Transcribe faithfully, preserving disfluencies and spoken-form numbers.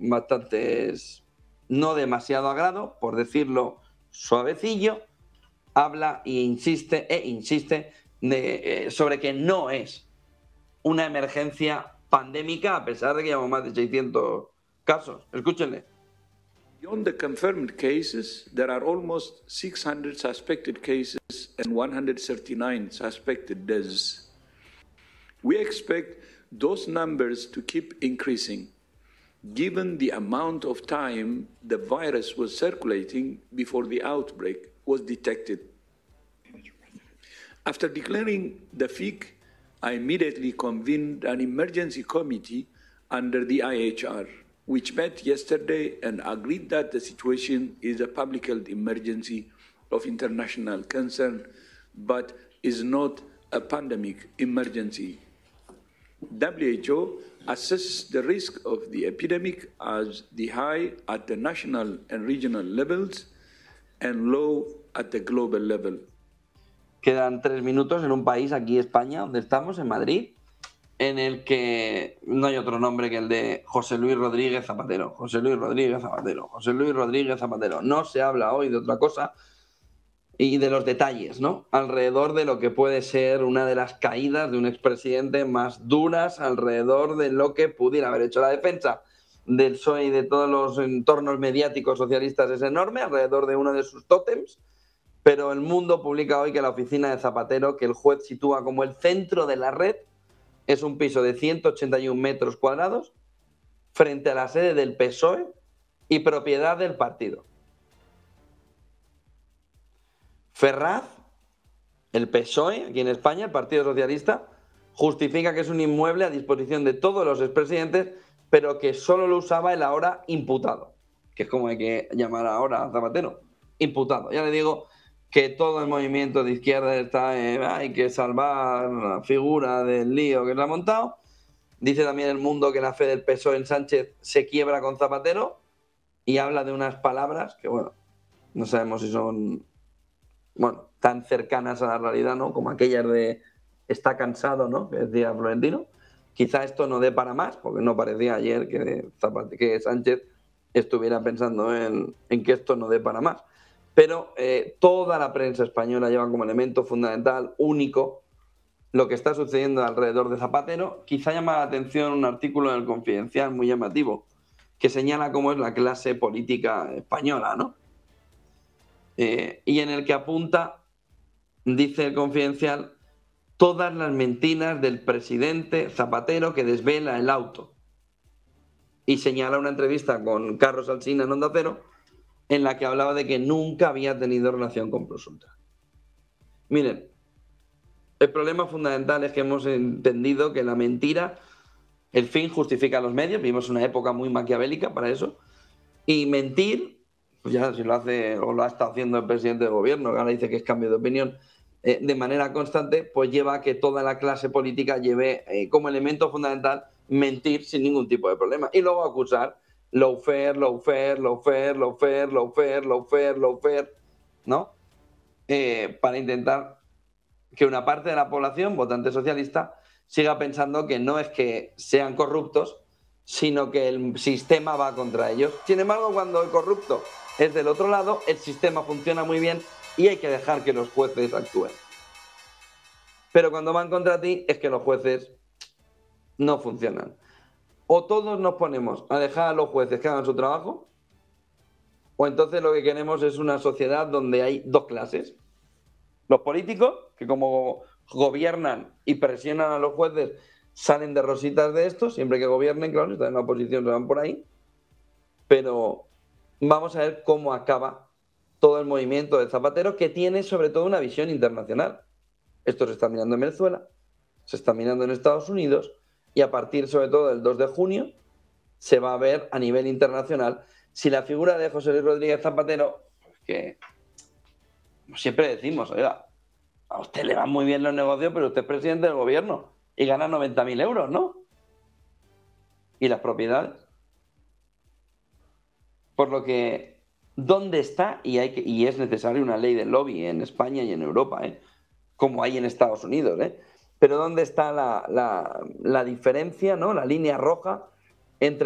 bastantes no demasiado agrado, por decirlo suavecillo, habla e insiste, e insiste de, eh, sobre que no es una emergencia pandémica, a pesar de que llevamos más de seiscientos casos. Escúchenle. Beyond the confirmed cases, there are almost six hundred suspected cases and one hundred thirty-nine suspected deaths. We expect those numbers to keep increasing, given the amount of time the virus was circulating before the outbreak was detected. After declaring the peak, I immediately convened an emergency committee under the I H R, which met yesterday and agreed that the situation is a public health emergency of international concern, but is not a pandemic emergency. W H O assesses the risk of the epidemic as the high at the national and regional levels and low at the global level. Quedan tres minutos en un país, aquí España, donde estamos, en Madrid, en el que no hay otro nombre que el de José Luis Rodríguez Zapatero. José Luis Rodríguez Zapatero. José Luis Rodríguez Zapatero. No se habla hoy de otra cosa y de los detalles, ¿no? Alrededor de lo que puede ser una de las caídas de un expresidente más duras, alrededor de lo que pudiera haber hecho la defensa del P S O E y de todos los entornos mediáticos socialistas es enorme, alrededor de uno de sus tótems. Pero El Mundo publica hoy que la oficina de Zapatero, que el juez sitúa como el centro de la red, es un piso de ciento ochenta y un metros cuadrados frente a la sede del P S O E y propiedad del partido. Ferraz, el P S O E, aquí en España, el Partido Socialista, justifica que es un inmueble a disposición de todos los expresidentes, pero que solo lo usaba el ahora imputado, que es como hay que llamar ahora a Zapatero, imputado. Ya le digo que todo el movimiento de izquierda está en hay que salvar la figura del lío que se ha montado. Dice también El Mundo que la fe del P S O E en Sánchez se quiebra con Zapatero y habla de unas palabras que, bueno, no sabemos si son, bueno, tan cercanas a la realidad, ¿no? Como aquellas de está cansado, ¿no? Que decía Florentino. Quizá esto no dé para más, porque no parecía ayer que, Zapate, que Sánchez estuviera pensando en, en que esto no dé para más. Pero eh, toda la prensa española lleva como elemento fundamental, único, lo que está sucediendo alrededor de Zapatero. Quizá llama la atención un artículo en El Confidencial muy llamativo, que señala cómo es la clase política española, ¿no? Eh, y en el que apunta, dice El Confidencial, todas las mentiras del presidente Zapatero que desvela el auto. Y señala una entrevista con Carlos Alsina en Onda Cero, en la que hablaba de que nunca había tenido relación con Plus Ultra. Miren, el problema fundamental es que hemos entendido que la mentira, el fin justifica los medios, vivimos una época muy maquiavélica para eso, y mentir, pues ya si lo hace o lo ha estado haciendo el presidente del gobierno, que ahora dice que es cambio de opinión, eh, de manera constante, pues lleva a que toda la clase política lleve eh, como elemento fundamental mentir sin ningún tipo de problema, y luego acusar lawfare, lawfare, lawfare, lawfare, lawfare, lawfare, lawfare, ¿no? Eh, para intentar que una parte de la población, votante socialista, siga pensando que no es que sean corruptos, sino que el sistema va contra ellos. Sin embargo, cuando el corrupto es del otro lado, el sistema funciona muy bien y hay que dejar que los jueces actúen. Pero cuando van contra ti, es que los jueces no funcionan. O todos nos ponemos a dejar a los jueces que hagan su trabajo, o entonces lo que queremos es una sociedad donde hay dos clases. Los políticos, que como gobiernan y presionan a los jueces, salen de rositas de esto, siempre que gobiernen, claro, si están en la oposición se van por ahí. Pero vamos a ver cómo acaba todo el movimiento de Zapatero, que tiene sobre todo una visión internacional. Esto se está mirando en Venezuela, se está mirando en Estados Unidos, y a partir sobre todo del dos de junio se va a ver a nivel internacional si la figura de José Luis Rodríguez Zapatero, que como siempre decimos, oiga, a usted le van muy bien los negocios, pero usted es presidente del gobierno y gana noventa mil euros, ¿no? ¿Y las propiedades? Por lo que, ¿dónde está? Y, hay que, y es necesaria una ley del lobby en España y en Europa, ¿eh? Como hay en Estados Unidos, ¿eh? Pero ¿dónde está la, la, la diferencia, ¿no? La línea roja entre